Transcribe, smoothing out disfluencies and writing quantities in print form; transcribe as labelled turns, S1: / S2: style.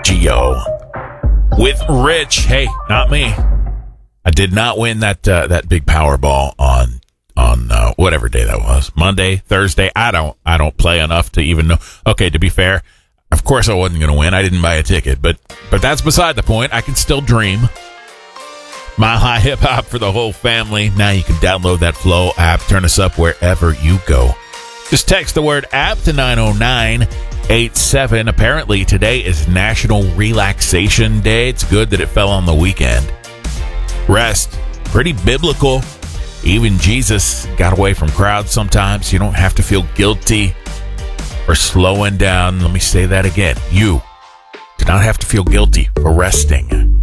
S1: Geo with Rich. Hey, not me. I did not win that big Powerball on whatever day that was. Monday, Thursday. I don't play enough to even know. Okay, to be fair, of course I wasn't going to win. I didn't buy a ticket, but that's beside the point. I can still dream. Mile High Hip Hop for the whole family. Now you can download that Flow app. Turn us up wherever you go. Just text the word app to 90987. Apparently today is National Relaxation Day. It's good that it fell on the weekend. Rest, pretty biblical. Even Jesus got away from crowds sometimes. You don't have to feel guilty for slowing down. Let me say that again. You do not have to feel guilty for resting.